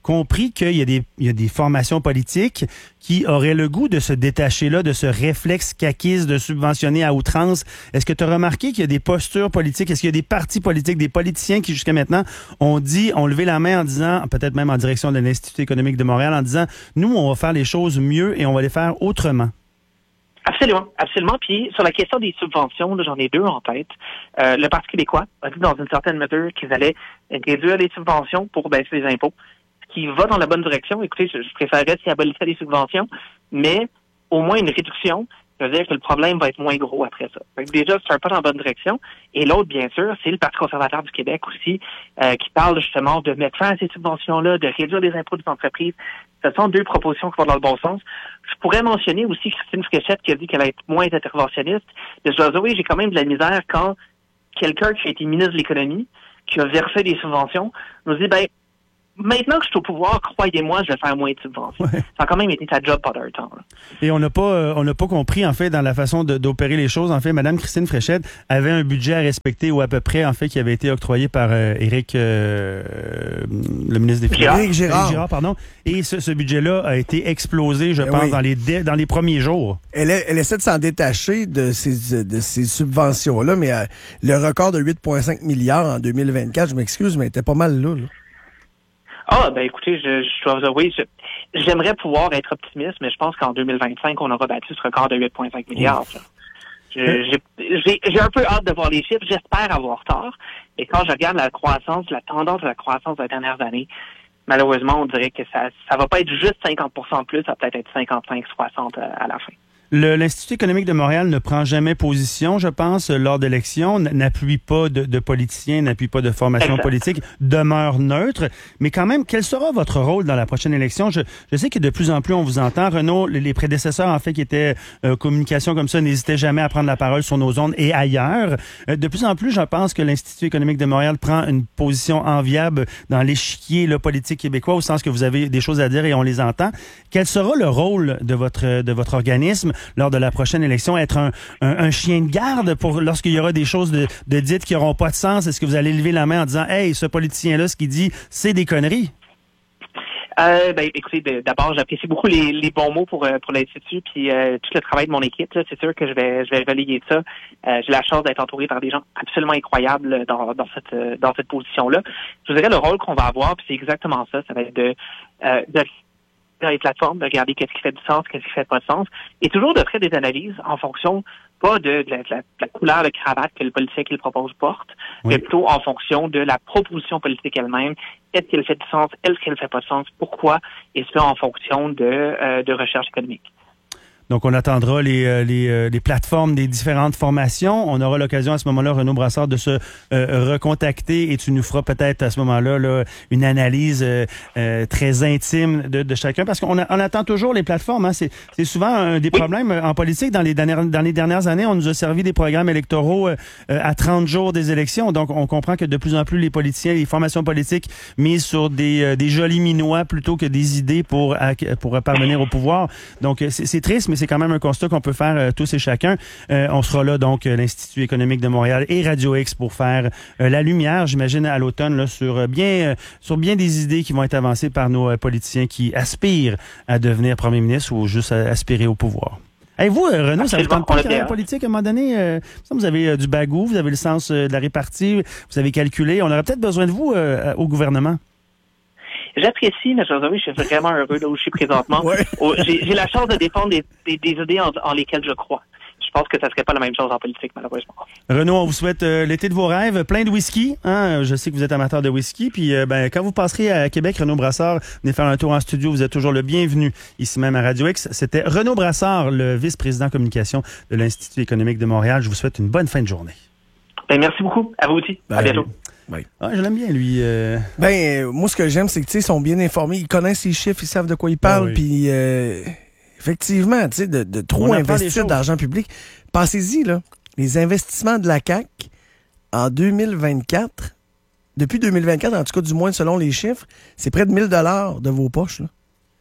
compris qu'il y a des, il y a des formations politiques qui auraient le goût de se détacher là, de ce réflexe caquiste de subventionner à outrance. Est-ce que tu as remarqué qu'il y a des postures politiques, est-ce qu'il y a des partis politiques, des politiciens qui jusqu'à maintenant ont dit, ont levé la main en disant, peut-être même en direction de l'Institut économique de Montréal, en disant, nous, on va faire les choses mieux et on va les faire autrement? Absolument, absolument. Puis sur la question des subventions, là, j'en ai deux en tête. Euh, le Parti québécois a dit dans une certaine mesure qu'ils allaient réduire les subventions pour baisser les impôts, ce qui va dans la bonne direction. Écoutez, je, je préférerais s'ils abolissaient les subventions, mais au moins une réduction, ça veut dire que le problème va être moins gros après ça. Fait que déjà, c'est un pas dans la bonne direction. Et l'autre, bien sûr, c'est le Parti conservateur du Québec aussi, euh, qui parle justement de mettre fin à ces subventions-là, de réduire les impôts des entreprises. Ce sont deux propositions qui vont dans le bon sens. Je pourrais mentionner aussi Christine Fréchette qui a dit qu'elle allait être moins interventionniste. Mais je dois dire, oui, j'ai quand même de la misère quand quelqu'un qui a été ministre de l'économie, qui a versé des subventions, nous dit, ben, maintenant que je suis au pouvoir, croyez-moi, je vais faire moins de subventions. Ouais. Ça a quand même été ta job pendant un temps. Là. Et on n'a pas, euh, on n'a pas compris en fait dans la façon de, d'opérer les choses. En fait, Mme Christine Fréchette avait un budget à respecter ou à peu près en fait qui avait été octroyé par euh, Éric, euh, le ministre des Finances, Éric Girard. Éric Girard, pardon. Et ce, ce budget-là a été explosé, je ben pense, oui. dans les dé, dans les premiers jours. Elle, elle essaie de s'en détacher de ces, de ces subventions-là, mais euh, le record de huit virgule cinq milliards en deux mille vingt-quatre, je m'excuse, mais elle était pas mal là. là. Ah, ben écoutez, je, je dois vous avouer, je, j'aimerais pouvoir être optimiste, mais je pense qu'en deux mille vingt-cinq, on aura battu ce record de huit virgule cinq milliards. Je, j'ai, j'ai, j'ai un peu hâte de voir les chiffres, j'espère avoir tort. Et quand je regarde la croissance, la tendance de la croissance des dernières années, malheureusement, on dirait que ça ça va pas être juste cinquante pour cent de plus, ça va peut-être être cinquante-cinq soixante à, à la fin. Le, L'Institut économique de Montréal ne prend jamais position, je pense, lors d'élections, n'appuie pas de, de politiciens, n'appuie pas de formation exact. politique, demeure neutre. Mais quand même, quel sera votre rôle dans la prochaine élection? Je, je sais que de plus en plus, on vous entend. Renaud, les, les prédécesseurs, en fait, qui étaient euh, communication comme ça, n'hésitaient jamais à prendre la parole sur nos ondes et ailleurs. Euh, de plus en plus, je pense que l'Institut économique de Montréal prend une position enviable dans l'échiquier le politique québécois, au sens que vous avez des choses à dire et on les entend. Quel sera le rôle de votre, de votre organisme lors de la prochaine élection, être un, un, un chien de garde pour lorsqu'il y aura des choses de, de dites qui n'auront pas de sens? Est-ce que vous allez lever la main en disant « Hey, ce politicien-là, ce qu'il dit, c'est des conneries ». Euh, ben, écoutez, d'abord, j'apprécie beaucoup les, les bons mots pour, pour l'Institut, puis euh, tout le travail de mon équipe. Là, c'est sûr que je vais, je vais relayer ça. Euh, j'ai la chance d'être entouré par des gens absolument incroyables dans, dans cette, dans cette position-là. Je vous dirais le rôle qu'on va avoir, puis c'est exactement ça. Ça va être de, euh, de dans les plateformes, de regarder qu'est-ce qui fait du sens, qu'est-ce qui fait pas de sens, et toujours de faire des analyses en fonction, pas de, de, la, de, la, de la couleur de cravate que le politicien qui le propose porte, oui. mais plutôt en fonction de la proposition politique elle-même. Est-ce qu'elle fait du sens, est-ce qu'elle fait pas de sens, pourquoi, et cela en fonction de, euh, de recherche économique. Donc, on attendra les, les, les plateformes des différentes formations. On aura l'occasion à ce moment-là, Renaud Brassard, de se euh, recontacter et tu nous feras peut-être à ce moment-là là, une analyse euh, euh, très intime de, de chacun. Parce qu'on a, on attend toujours les plateformes. Hein. C'est, c'est souvent un des oui. problèmes en politique. Dans les, dernières, dans les dernières années, on nous a servi des programmes électoraux euh, à trente jours des élections. Donc, on comprend que de plus en plus, les politiciens, les formations politiques misent sur des, euh, des jolis minois plutôt que des idées pour, pour parvenir au pouvoir. Donc, c'est, c'est triste, mais c'est quand même un constat qu'on peut faire euh, tous et chacun. Euh, on sera là, donc, euh, l'Institut économique de Montréal et Radio X pour faire euh, la lumière, j'imagine, à l'automne, là, sur, euh, bien, euh, sur bien des idées qui vont être avancées par nos euh, politiciens qui aspirent à devenir premier ministre ou juste à aspirer au pouvoir. Hey, vous, euh, Renaud, ça vous tente pas de carrière politique à un moment donné? Euh, vous avez euh, du bagou, vous avez le sens euh, de la répartie, vous avez calculé. On aurait peut-être besoin de vous euh, au gouvernement. J'apprécie, mais je vous avoue, je suis vraiment heureux là où je suis présentement. Ouais. J'ai, j'ai la chance de défendre des, des, des idées en, en lesquelles je crois. Je pense que ça serait pas la même chose en politique, malheureusement. Renaud, on vous souhaite euh, l'été de vos rêves, plein de whisky. Hein? Je sais que vous êtes amateur de whisky. Puis euh, ben, quand vous passerez à Québec, Renaud Brassard, venez faire un tour en studio. Vous êtes toujours le bienvenu ici même à Radio X. C'était Renaud Brassard, le vice-président communication de l'Institut économique de Montréal. Je vous souhaite une bonne fin de journée. Ben, merci beaucoup. À vous aussi. Ben, à bientôt. Oui. Ah, je l'aime bien, lui. Euh... Ben, euh, moi, ce que j'aime, c'est qu'ils sont bien informés. Ils connaissent les chiffres, ils savent de quoi ils parlent. Ah, oui. Puis, euh, effectivement, tu sais, de, de trop investir d'argent public. Pensez-y, là. Les investissements de la C A Q en deux mille vingt-quatre, depuis deux mille vingt-quatre, en tout cas, du moins selon les chiffres, c'est près de mille dollars de vos poches, là.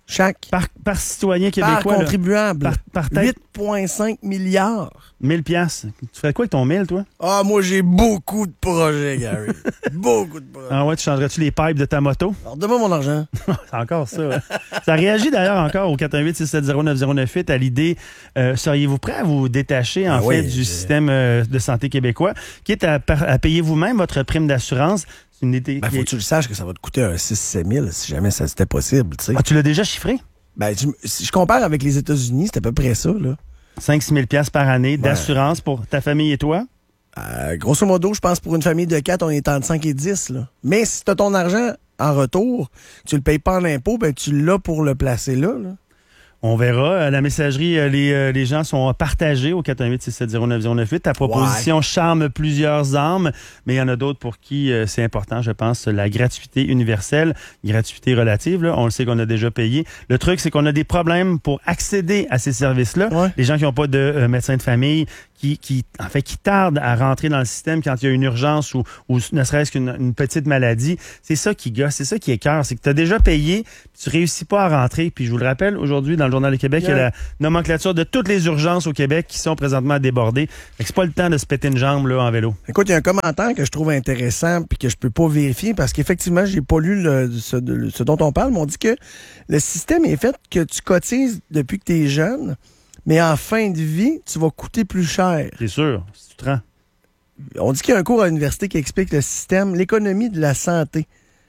Chaque. Par, par citoyen québécois. Par contribuable. Là, par, par tête. huit virgule cinq milliards. mille piastres. Tu fais quoi avec ton mille, toi? Ah, moi, j'ai beaucoup de projets, Gary. beaucoup de projets. Ah ouais, tu changerais-tu les pipes de ta moto? Alors, donne-moi mon argent. C'est encore ça. Ouais. Ça réagit d'ailleurs encore au quatre un huit six sept zéro neuf zéro neuf huit à l'idée, euh, seriez-vous prêt à vous détacher, en ah fait, oui, du j'ai... système euh, de santé québécois, quitte à, à payer vous-même votre prime d'assurance? Une idée. Ben, faut que tu le saches que ça va te coûter un six à sept mille si jamais ça c'était possible, tu sais. Ah, tu l'as déjà chiffré? Ben, tu, si je compare avec les États-Unis, c'est à peu près ça, là. cinq à six mille piastres par année d'assurance ouais. pour ta famille et toi? Euh, grosso modo, je pense pour une famille de quatre, on est entre cinq et dix, là. Mais si tu as ton argent en retour, tu le payes pas en impôt, ben tu l'as pour le placer là, là. On verra. À la messagerie, les, les gens sont partagés au quatre un huit six sept zéro neuf zéro neuf huit. Ta proposition ouais. charme plusieurs âmes, mais il y en a d'autres pour qui euh, c'est important, je pense, la gratuité universelle, gratuité relative. Là, on le sait qu'on a déjà payé. Le truc, c'est qu'on a des problèmes pour accéder à ces services-là. Ouais. Les gens qui n'ont pas de euh, médecin de famille, qui, qui, en fait, qui tardent à rentrer dans le système quand il y a une urgence ou, ou ne serait-ce qu'une une petite maladie. C'est ça qui gosse, c'est ça qui écœure. C'est que tu as déjà payé, puis tu réussis pas à rentrer. Puis je vous le rappelle, aujourd'hui, dans le Journal de Québec, yeah. il y a la nomenclature de toutes les urgences au Québec qui sont présentement débordées. Fait que c'est pas le temps de se péter une jambe là, en vélo. Écoute, il y a un commentaire que je trouve intéressant puis que je peux pas vérifier parce qu'effectivement, j'ai pas lu le, ce, de, ce dont on parle, mais on dit que le système est fait que tu cotises depuis que tu es jeune, mais en fin de vie, tu vas coûter plus cher. C'est sûr, si tu te rends. On dit qu'il y a un cours à l'université qui explique le système, l'économie de la santé.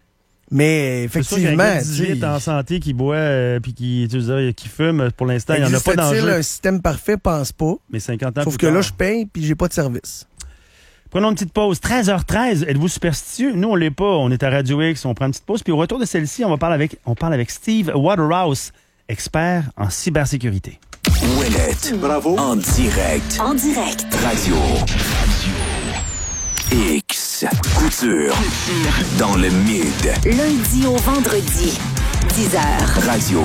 Mais effectivement, tu sais, en santé qui boit euh, puis qui, tu sais, qui fume, pour l'instant, il n'y en a pas d'enjeu. Un système parfait, pense pas. Mais cinquante ans Sauf plus que tard. là, je paye puis j'ai pas de service. Prenons une petite pause. treize heures treize, êtes-vous superstitieux? Nous, on l'est pas. On est à Radio X, on prend une petite pause. Puis au retour de celle-ci, on va parler avec, on parle avec Steve Waterhouse, expert en cybersécurité. Ouellette. Bravo. En direct. En direct. Radio. Radio. X. Couture. Dans le mid. Lundi au vendredi. dix heures. Radio.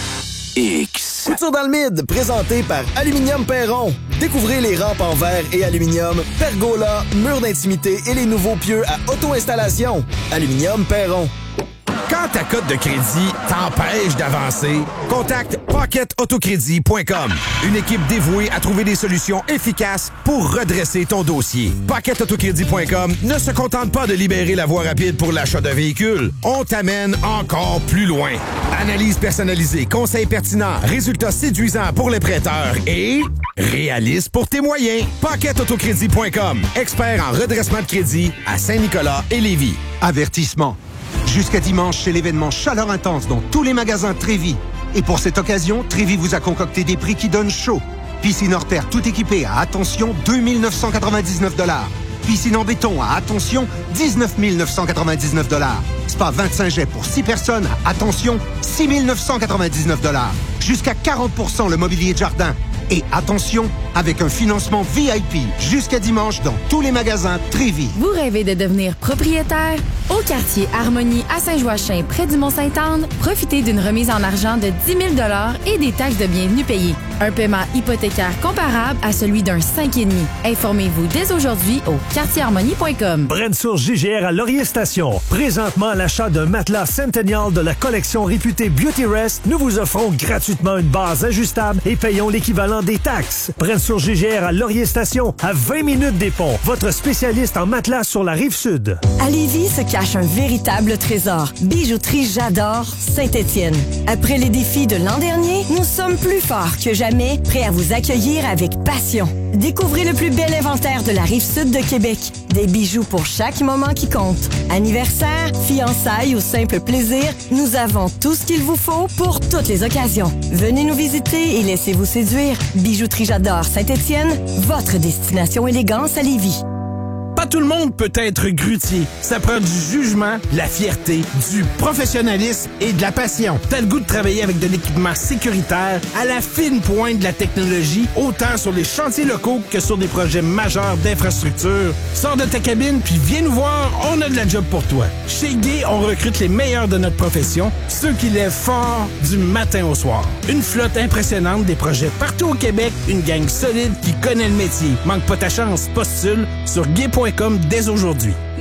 X. Couture dans le mid, présenté par Aluminium Perron. Découvrez les rampes en verre et aluminium, pergola, murs d'intimité et les nouveaux pieux à auto-installation. Aluminium Perron. Quand ta cote de crédit t'empêche d'avancer, contacte pocket autocrédit point com. Une équipe dévouée à trouver des solutions efficaces pour redresser ton dossier. pocket autocrédit point com ne se contente pas de libérer la voie rapide pour l'achat d'un véhicule. On t'amène encore plus loin. Analyse personnalisée, conseils pertinents, résultats séduisants pour les prêteurs et réaliste pour tes moyens. pocket autocrédit point com. Expert en redressement de crédit à Saint-Nicolas et Lévis. Avertissement. Jusqu'à dimanche, c'est l'événement Chaleur Intense dans tous les magasins Trévis. Et pour cette occasion, Trévis vous a concocté des prix qui donnent chaud. Piscine hors terre tout équipée à, attention, deux mille neuf cent quatre-vingt-dix-neuf dollars. Piscine en béton à, attention, dix-neuf mille neuf cent quatre-vingt-dix-neuf dollars. Spa vingt-cinq jets pour six personnes à, attention, six mille neuf cent quatre-vingt-dix-neuf dollars. Jusqu'à quarante pour cent le mobilier de jardin. Et attention, avec un financement V I P jusqu'à dimanche dans tous les magasins Trévis. Vous rêvez de devenir propriétaire? Au quartier Harmonie à Saint-Joachim, près du Mont-Sainte-Anne, profitez d'une remise en argent de dix mille dollars et des taxes de bienvenue payées. Un paiement hypothécaire comparable à celui d'un cinq virgule cinq. Informez-vous dès aujourd'hui au quartier harmonie point com. Brenne-Source J G R à Laurier Station. Présentement, à l'achat d'un matelas Centennial de la collection réputée Beauty Rest, nous vous offrons gratuitement une base ajustable et payons l'équivalent des taxes. Brenne-Source J G R à Laurier Station, à vingt minutes des ponts. Votre spécialiste en matelas sur la Rive-Sud. À Lévis se cache un véritable trésor. Bijouterie J'adore Saint-Étienne. Après les défis de l'an dernier, nous sommes plus forts que jamais, prêts à vous accueillir avec passion. Découvrez le plus bel inventaire de la Rive-Sud de Québec. Des bijoux pour chaque moment qui compte. Anniversaire, fiançailles ou simple plaisir, nous avons tout ce qu'il vous faut pour toutes les occasions. Venez nous visiter et laissez-vous séduire. Bijouterie J'adore Saint-Étienne, votre destination élégance à Lévis. Pas tout le monde peut être grutier. Ça prend du jugement, de la fierté, du professionnalisme et de la passion. T'as le goût de travailler avec de l'équipement sécuritaire à la fine pointe de la technologie, autant sur les chantiers locaux que sur des projets majeurs d'infrastructure. Sors de ta cabine puis viens nous voir, on a de la job pour toi. Chez Gay, on recrute les meilleurs de notre profession, ceux qui lèvent fort du matin au soir. Une flotte impressionnante, des projets partout au Québec, une gang solide qui connaît le métier. Manque pas ta chance, postule sur gay point com dès aujourd'hui.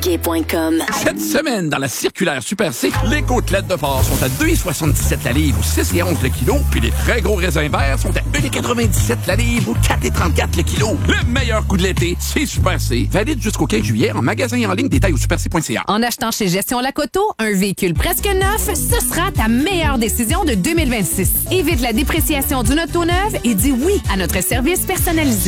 gay point com. Cette semaine, dans la circulaire Super C, les côtelettes de porc sont à deux virgule soixante-dix-sept la livre ou six virgule onze le kilo, puis les très gros raisins verts sont à un virgule quatre-vingt-dix-sept la livre ou quatre virgule trente-quatre le kilo. Le meilleur coup de l'été, c'est Super C. Valide jusqu'au quinze juillet en magasin et en ligne, détail au super c point c a. En achetant chez Gestion Lacoto, un véhicule presque neuf, ce sera ta meilleure décision de deux mille vingt-six. Évite la dépréciation d'une auto neuve et dis oui à notre service personnalisé.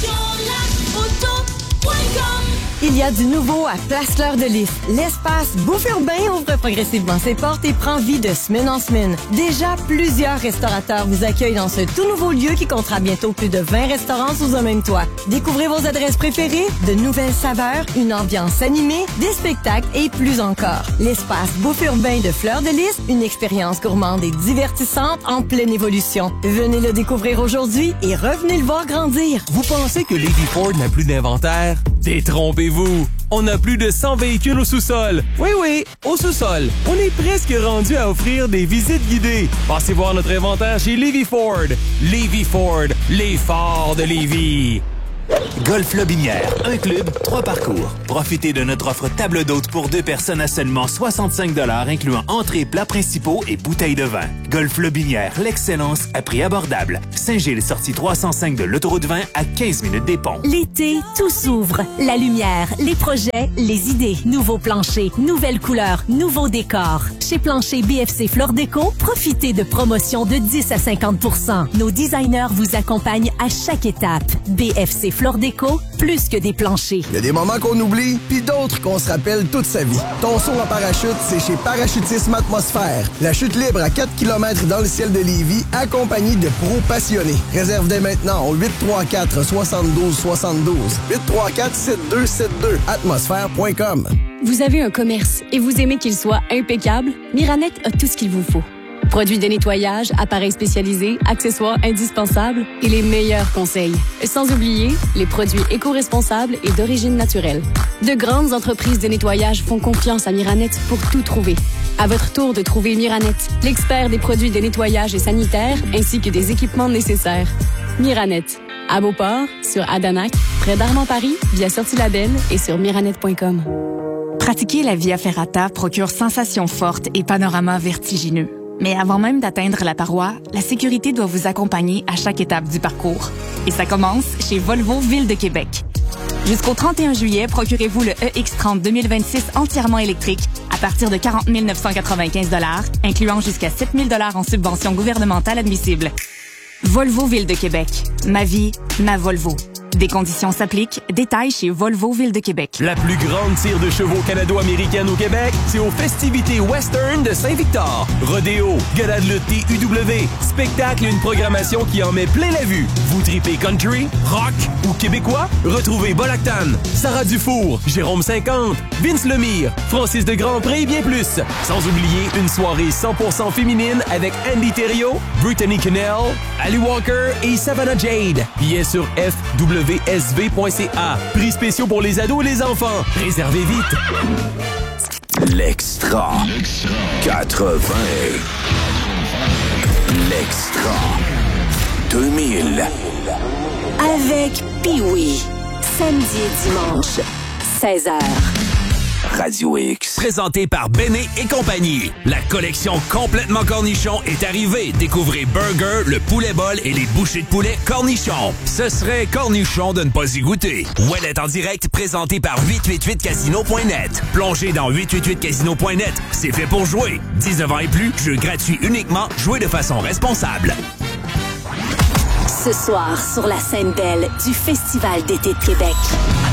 Il y a du nouveau à Place Fleur de Lys. L'espace Bouffe Urbain ouvre progressivement ses portes et prend vie de semaine en semaine. Déjà, plusieurs restaurateurs vous accueillent dans ce tout nouveau lieu qui comptera bientôt plus de vingt restaurants sous un même toit. Découvrez vos adresses préférées, de nouvelles saveurs, une ambiance animée, des spectacles et plus encore. L'espace Bouffe Urbain de Fleur de Lys, une expérience gourmande et divertissante en pleine évolution. Venez le découvrir aujourd'hui et revenez le voir grandir. Vous pensez que Levy Ford n'a plus d'inventaire? Détrompez-vous! On a plus de cent véhicules au sous-sol. Oui, oui, au sous-sol. On est presque rendu à offrir des visites guidées. Passez voir notre inventaire chez Levy Ford. Levy Ford, les forts de Lévis. Golf Lobinière, un club, trois parcours. Profitez de notre offre table d'hôte pour deux personnes à seulement soixante-cinq dollars, incluant entrées, plats principaux et bouteilles de vin. Golf Lobinière, l'excellence à prix abordable. Saint-Gilles, sortie trois cent cinq de l'autoroute vingt à quinze minutes des ponts. L'été, tout s'ouvre. La lumière, les projets, les idées. Nouveaux planchers, nouvelles couleurs, nouveaux décors. Chez Plancher B F C Flore Déco, profitez de promotions de dix à cinquante pour cent. Nos designers vous accompagnent à chaque étape. B F C Flore Déco, plus que des planchers. Il y a des moments qu'on oublie, puis d'autres qu'on se rappelle toute sa vie. Ton saut en parachute, c'est chez Parachutisme Atmosphère. La chute libre à quatre kilomètres dans le ciel de Lévis, accompagnée de pros passionnés. Réserve dès maintenant au huit trois quatre, soixante-douze soixante-douze. huit trois quatre, sept deux sept deux. atmosphère point com. Vous avez un commerce et vous aimez qu'il soit impeccable? Miranet a tout ce qu'il vous faut. Produits de nettoyage, appareils spécialisés, accessoires indispensables et les meilleurs conseils. Sans oublier les produits éco-responsables et d'origine naturelle. De grandes entreprises de nettoyage font confiance à Miranet pour tout trouver. À votre tour de trouver Miranet, l'expert des produits de nettoyage et sanitaire ainsi que des équipements nécessaires. Miranet, à Beauport, sur Adanac, près d'Armand-Paris, via Sortie-Labelle et sur miranet point com. Pratiquer la Via Ferrata procure sensations fortes et panoramas vertigineux. Mais avant même d'atteindre la paroi, la sécurité doit vous accompagner à chaque étape du parcours. Et ça commence chez Volvo Ville de Québec. Jusqu'au trente et un juillet, procurez-vous le E X trente deux mille vingt-six entièrement électrique à partir de quarante mille neuf cent quatre-vingt-quinze dollars, incluant jusqu'à sept mille dollars en subvention gouvernementale admissible. Volvo Ville de Québec. Ma vie, ma Volvo. Des conditions s'appliquent. Détails chez Volvo Ville de Québec. La plus grande tire de chevaux canado-américaine au Québec, c'est aux festivités western de Saint-Victor. Rodéo, gala de lutte T U W, spectacle et une programmation qui en met plein la vue. Vous tripez country, rock ou québécois? Retrouvez Bolactan, Sarah Dufour, Jérôme cinquante, Vince Lemire, Francis de Grandpré et bien plus. Sans oublier une soirée cent pour cent féminine avec Andy Thériault, Brittany Cannell, Ali Walker et Savannah Jade. Billets sur F W S V point C A. Prix spéciaux pour les ados et les enfants. Réservez vite. L'Extra. quatre-vingts. L'Extra. deux mille. Avec Pee-Wee. Samedi et dimanche, seize heures. Radio X. Présenté par Béné et compagnie. La collection complètement cornichon est arrivée. Découvrez Burger, le poulet bol et les bouchées de poulet cornichon. Ce serait cornichon de ne pas y goûter. Ouellet en direct, présenté par huit cent quatre-vingt-huit casino point net. Plongez dans huit cent quatre-vingt-huit casino point net. C'est fait pour jouer. dix-neuf ans et plus, jeu gratuit uniquement, jouez de façon responsable. Ce soir, sur la scène belle du Festival d'été de Québec.